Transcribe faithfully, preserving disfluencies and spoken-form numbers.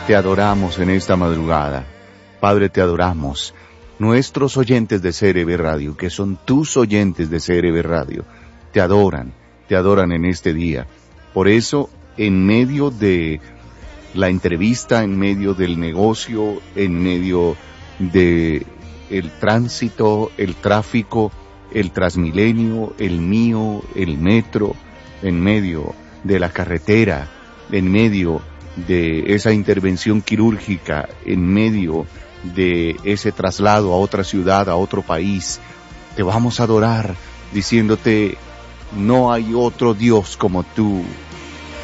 te adoramos en esta madrugada. Padre, te adoramos. Nuestros oyentes de C R B Radio, que son tus oyentes de C R B Radio, te adoran, te adoran en este día. Por eso, en medio de la entrevista, en medio del negocio, en medio de el tránsito, el tráfico, el Transmilenio, el mío, el metro, en medio de la carretera, en medio de esa intervención quirúrgica, en medio de ese traslado a otra ciudad, a otro país, te vamos a adorar diciéndote, no hay otro Dios como tú.